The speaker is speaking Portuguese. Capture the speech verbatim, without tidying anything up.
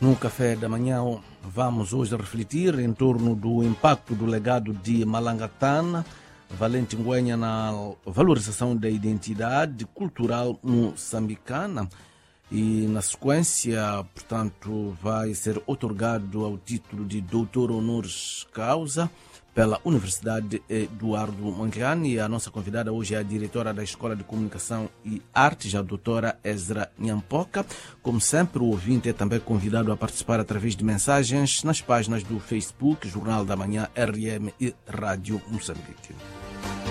No café da manhã vamos hoje refletir em torno do impacto do legado de Malangatana, Valente Ngüenya, na valorização da identidade cultural moçambicana. E, na sequência, portanto, vai ser otorgado ao título de doutor honoris causa pela Universidade Eduardo Mondlane. A nossa convidada hoje é a diretora da Escola de Comunicação e Artes, a doutora Ezra Nyampoka. Como sempre, o ouvinte é também convidado a participar através de mensagens nas páginas do Facebook, Jornal da Manhã, R M e Rádio Moçambique.